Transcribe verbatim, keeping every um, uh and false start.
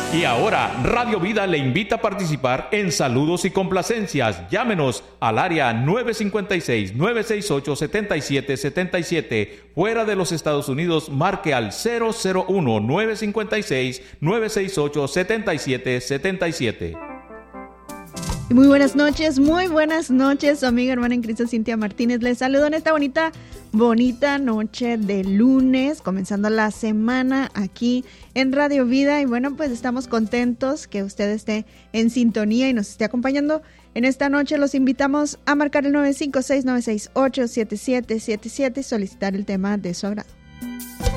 Y ahora, Radio Vida le invita a participar en saludos y complacencias. Llámenos al área nueve cinco seis, nueve seis ocho, siete siete siete siete. Fuera de los Estados Unidos, marque al cero cero uno, nueve cinco seis, nueve seis ocho, siete siete siete siete. Muy buenas noches, muy buenas noches, su amiga hermana en Cristo Cintia Martínez. Les saludo en esta bonita, bonita noche de lunes, comenzando la semana aquí en Radio Vida. Y bueno, pues estamos contentos que usted esté en sintonía y nos esté acompañando. En esta noche los invitamos a marcar el nueve cinco seis, nueve seis ocho, siete siete siete siete y solicitar el tema de su agrado.